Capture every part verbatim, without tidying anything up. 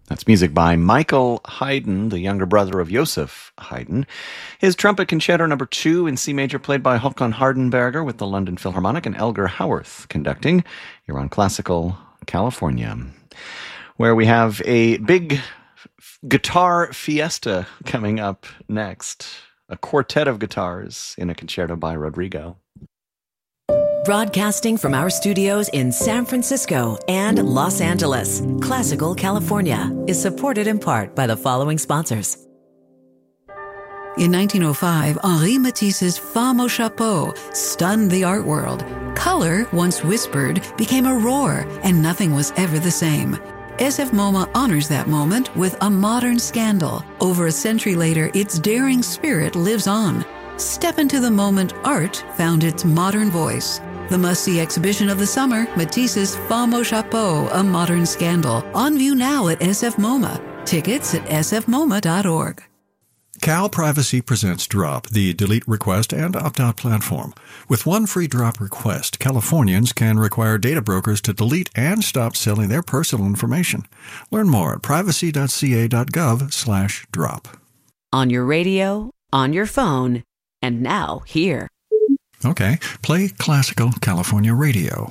That's music by Michael Haydn, the younger brother of Joseph Haydn. His Trumpet Concerto Number Two in C major, played by Håkon Hardenberger with the London Philharmonic, and Elgar Howarth conducting. You're on Classical California, where we have a big guitar fiesta coming up next. A quartet of guitars in a concerto by Rodrigo. Broadcasting from our studios in San Francisco and Los Angeles, Classical California is supported in part by the following sponsors. In nineteen oh five, Henri Matisse's Femme au Chapeau stunned the art world. Color, once whispered, became a roar, and nothing was ever the same. S F MoMA honors that moment with a modern scandal. Over a century later, its daring spirit lives on. Step into the moment art found its modern voice. The must-see exhibition of the summer, Matisse's Femme au Chapeau, A Modern Scandal. On view now at S F MoMA. Tickets at s f moma dot org. Cal Privacy presents Drop, the delete request and opt-out platform. With one free drop request, Californians can require data brokers to delete and stop selling their personal information. Learn more at privacy dot c a dot gov slash drop. On your radio, on your phone, and now here. Okay, play Classical California Radio.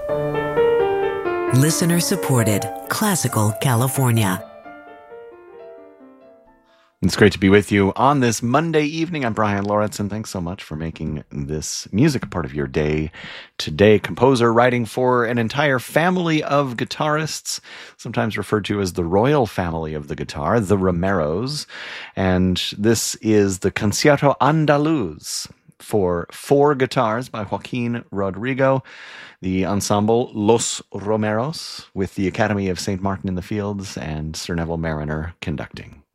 Listener supported, Classical California. It's great to be with you on this Monday evening. I'm Brian Lauritsen. Thanks so much for making this music a part of your day today. Composer writing for an entire family of guitarists, sometimes referred to as the royal family of the guitar, the Romeros. And this is the Concierto Andaluz for four guitars by Joaquin Rodrigo, the ensemble Los Romeros, with the Academy of Saint Martin in the Fields and Sir Neville Mariner conducting.